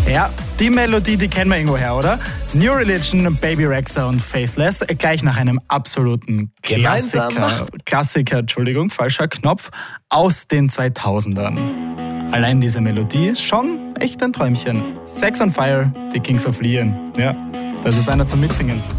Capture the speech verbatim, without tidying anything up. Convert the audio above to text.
Ja, die Melodie, die kennen wir irgendwo her, oder? New Religion, Baby Rexha und Faithless, gleich nach einem absoluten Klassiker. Klassiker, Entschuldigung, falscher Knopf, aus den zweitausendern. Allein diese Melodie ist schon echt ein Träumchen. Sex on Fire, die Kings of Leon. Ja, das ist einer zum Mitsingen.